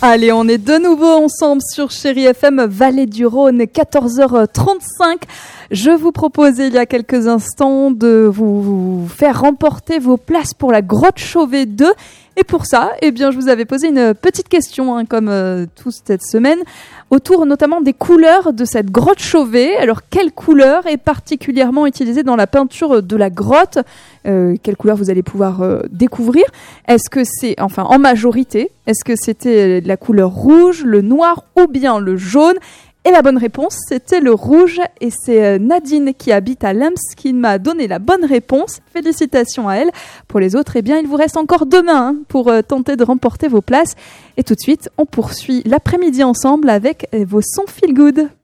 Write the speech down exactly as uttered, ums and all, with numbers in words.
Allez, on est de nouveau ensemble sur Chérie F M, Vallée du Rhône, quatorze heures trente-cinq. Je vous proposais il y a quelques instants de vous, vous faire remporter vos places pour la Grotte Chauvet deux. Et pour ça, eh bien, je vous avais posé une petite question, hein, comme euh, toute cette semaine, autour notamment des couleurs de cette grotte Chauvet. Alors, quelle couleur est particulièrement utilisée dans la peinture de la grotte ? euh, Quelle couleur vous allez pouvoir euh, découvrir ? Est-ce que c'est, enfin, en majorité, est-ce que c'était la couleur rouge, le noir ou bien le jaune ? Et la bonne réponse, c'était le rouge. Et c'est Nadine qui habite à Lems qui m'a donné la bonne réponse. Félicitations à elle. Pour les autres, eh bien, il vous reste encore demain hein, pour euh, tenter de remporter vos places. Et tout de suite, on poursuit l'après-midi ensemble avec vos sons feel good.